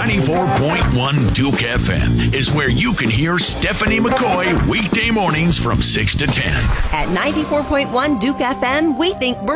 94.1 Duke FM is where you can hear Stephanie McCoy weekday mornings from 6 to 10. At 94.1 Duke FM, we think